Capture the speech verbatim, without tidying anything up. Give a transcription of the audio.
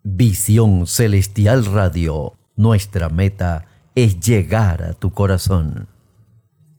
Visión Celestial Radio, nuestra meta es llegar a tu corazón.